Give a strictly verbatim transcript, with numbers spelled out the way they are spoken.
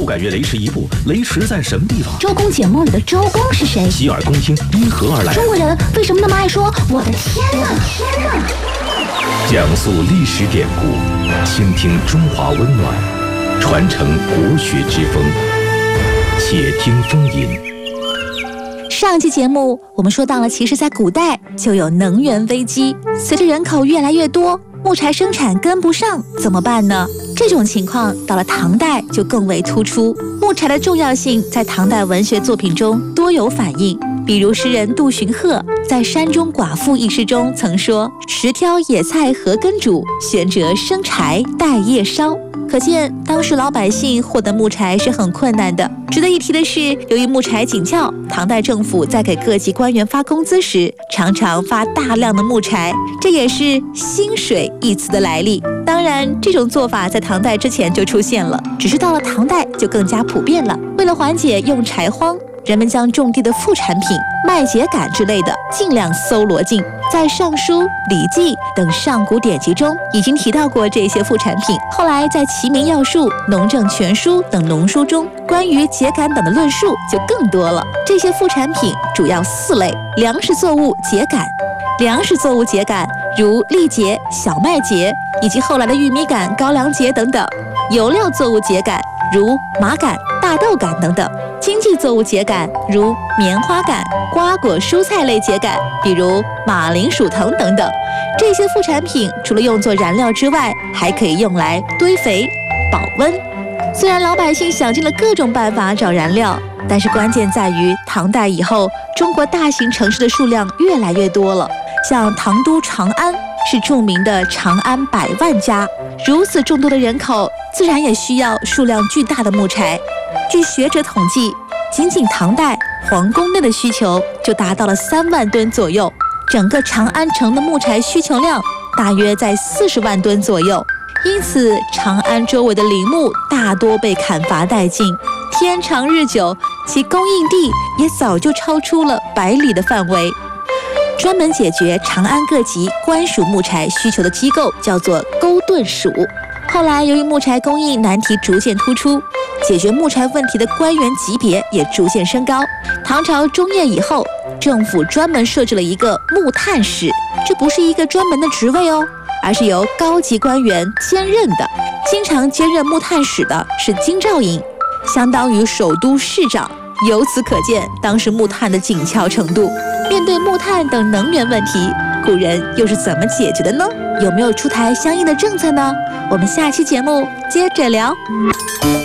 感觉雷池一步，雷池在什么地方？ 周公解梦里的周公是谁？ 洗耳恭听因何而来？ 中国人为什么那么爱说我的天哪？天哪！ 讲述历史典故，倾听中华温暖，传承国学之风。且听风吟。 上期节目我们说到了，其实在古代就有能源危机，随着人口越来越多，木材生产跟不上，怎么办呢？这种情况到了唐代就更为突出。木材的重要性在唐代文学作品中多有反映，比如诗人杜荀鹤在《山中寡妇》一诗中曾说：“十挑野菜何根煮，悬折生柴待夜烧。”可见当时老百姓获得木材是很困难的。值得一提的是，由于木材紧俏，唐代政府在给各级官员发工资时，常常发大量的木材，这也是薪水一词的来历。当然，这种做法在唐代之前就出现了，只是到了唐代就更加普遍了。为了缓解用柴荒，人们将种地的副产品麦秸秆之类的尽量搜罗尽。在《尚书》《礼记》等上古典籍中已经提到过这些副产品，后来在《齐民要术》《农政全书》等农书中，关于秸秆等的论述就更多了。这些副产品主要四类：粮食作物秸秆、粮食作物秸秆如栗秸、小麦秸，以及后来的玉米秆、高粱秸等等；油料作物秸秆如麻秆、大豆秆等等；经济作物秸秆如棉花秆、瓜果蔬菜类秸秆，比如马铃薯藤等等。这些副产品除了用作燃料之外，还可以用来堆肥、保温。虽然老百姓想尽了各种办法找燃料，但是关键在于唐代以后，中国大型城市的数量越来越多了。像唐都长安是著名的长安百万家，如此众多的人口，自然也需要数量巨大的木材。据学者统计，仅仅唐代皇宫内的需求就达到了三万吨左右，整个长安城的木材需求量大约在四十万吨左右。因此，长安周围的林木大多被砍伐殆尽，天长日久，其供应地也早就超出了百里的范围。专门解决长安各级官属木材需求的机构叫做勾兑署。后来由于木材供应难题逐渐突出，解决木材问题的官员级别也逐渐升高。唐朝中叶以后，政府专门设置了一个木炭使，这不是一个专门的职位哦，而是由高级官员兼任的。经常兼任木炭使的是京兆尹，相当于首都市长。由此可见当时木炭的紧俏程度。面对木炭等能源问题，古人又是怎么解决的呢？有没有出台相应的政策呢？我们下期节目接着聊。